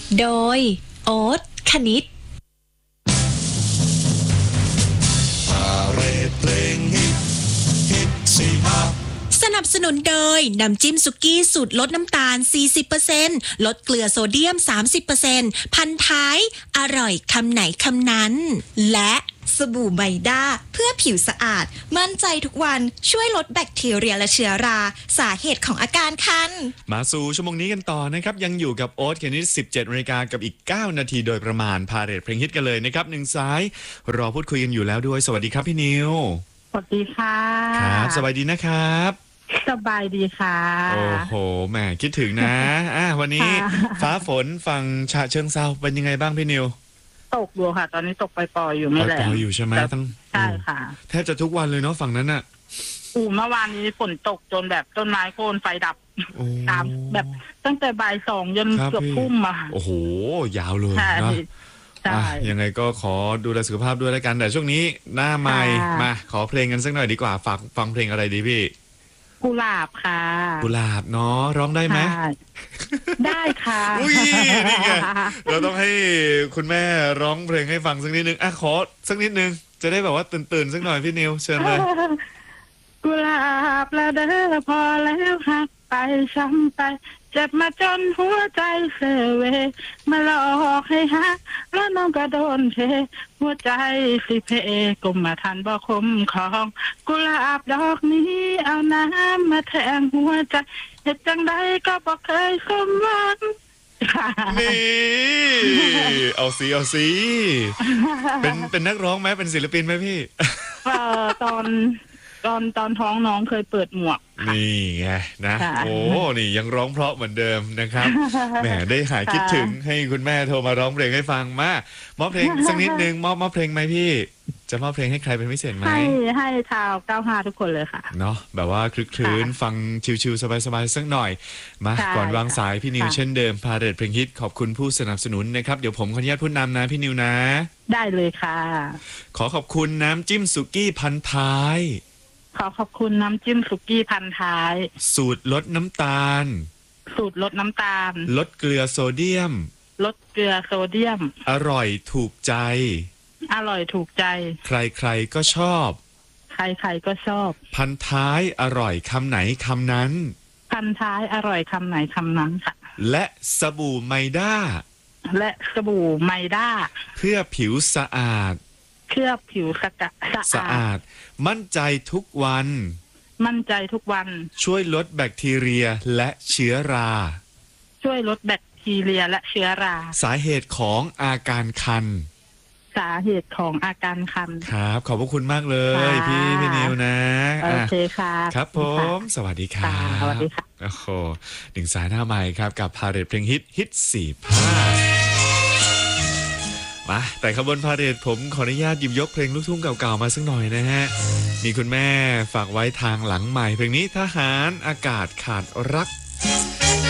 โดยโอ๊ตคณิตสนับสนุนโดยน้ำจิ้มสุกี้สูตรลดน้ำตาล 40% ลดเกลือโซเดียม 30% พันท้ายอร่อยคำไหนคำนั้นและสบู่ไบด้าเพื่อผิวสะอาดมั่นใจทุกวันช่วยลดแบคทีเรียและเชื้อราสาเหตุของอาการคันมาสู่ชั่วโมงนี้กันต่อนะครับยังอยู่กับโอ๊ตคณิต 17 นาฬิกากับอีก9นาทีโดยประมาณพาเรทเพลงฮิตกันเลยนะครับหนึ่งสายรอพูดคุยกันอยู่แล้วด้วยสวัสดีครับพี่นิวสวัสดีค่ะครับสบายดีนะครับสบายดีค่ะโอ้โหแหมคิดถึงนะวันนี้ฟ้าฝนฝั่งฉะเชิงเทราเป็นยังไงบ้างพี่นิวตกอยู่ค่ะตอนนี้ตกปล่อยๆอยู่ไม่แรงปล่อยอยู่ใช่ไหมทั้งใช่ค่ะแทบจะทุกวันเลยเนาะฝั่งนั้นอ่ะเมื่อวานนี้ฝนตกจนแบบต้นไม้โค่นไฟดับตามแบบตั้งแต่บ่าย2 จนเกือบทุ่มอะโอ้โหยาวเลยนะยังไงก็ขอดูแลสุขภาพด้วยแล้วกันแต่ช่วงนี้หน้าใหม่มาขอเพลงกันสักหน่อยดีกว่าฝากฟังเพลงอะไรดีพี่กุหลาบค่ะกุหลาบเนาะร้องได้ไหมได้ค่ะอุ้ยนี่ไงเราต้องให้คุณแม่ร้องเพลงให้ฟังสักนิดนึงขอสักนิดนึงจะได้แบบว่าตื่นสักหน่อยพี่นิวเชิญเลยกุหลาบแล้วเด้อพอแล้วหักไปช้ำไปเจ็บมาจนหัวใจเสวมาหลอกให้ฮักแล้วน้องก็โดนเทหัวใจสิเพกุมมาทันบ่คมของกุหลาบดอกนี้เอาน้ำมาแทงหัวใจเหตุจังใดก็บ่เคยสมหวังนี่เอาสิเป็นนักร้องไหมเป็นศิลปินไหมพี่ตอนท้องน้องเคยเปิดหมวกนี่ไงนะโอ้นี่ยังร้องเพราะเหมือนเดิมนะครับแหมได้หายคิดถึงให้คุณแม่โทรมาร้องเพลงให้ฟังมามอบเพลงสักนิดนึงมอบเพลงไหมพี่จะมอบเพลงให้ใครเป็นพิเศษไหมให้ชาว95ทุกคนเลยค่ะเนาะแบบว่าคลึกคลื้นฟังชิวๆสบายๆสักหน่อยมาก่อนวางสายพี่นิวเช่นเดิมพาเรทเพลงฮิตขอบคุณผู้สนับสนุนนะครับเดี๋ยวผมขออนุญาตพูดนำนะพี่นิวนะได้เลยค่ะขอขอบคุณน้ำจิ้มสุกี้พันท้ายขอบคุณน้ำจิ้มสุกี้พันท้ายสูตรลดน้ำตาลลดเกลือโซเดียมอร่อยถูกใจใครๆก็ชอบพันท้ายอร่อยคำไหนคำนั้นค่ะและสบู่ไมด้าเพื่อผิวสะอาดมั่นใจทุกวันช่วยลดแบคทีเรียและเชื้อราสาเหตุของอาการคันครับขอบพระคุณมากเลยพี่นิวนะโอเคค่ะครับผมสวัสดีครับสวัสดีค่ะโอ้โหหนึ่งสายหน้าใหม่ครับกับพาเรทเพลงฮิต4 ภาคมาแต่ขบวนพาเรทผมขออนุญาตหยิบยกเพลงลูกทุ่งเก่าๆมาสักหน่อยนะฮะมีคุณแม่ฝากไว้ทางหลังใหม่เพลงนี้ทหารอากาศขาดรัก